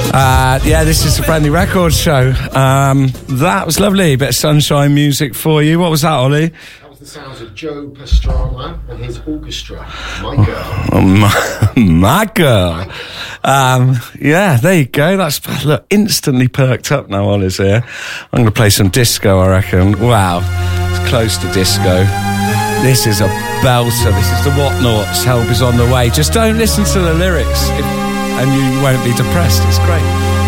Yeah, this is the Brandy Records show. That was lovely. Bit of sunshine music for you. What was that, Ollie? That was the sounds of Joe Pastrana and his orchestra, My Girl. Oh, my girl. Yeah, there you go. That's, look, instantly perked up now, Ollie's here. I'm going to play some disco, I reckon. Wow, it's close to disco. This is a belter. This is the Whatnauts. Help is on the way. Just don't listen to the lyrics and you won't be depressed. It's great.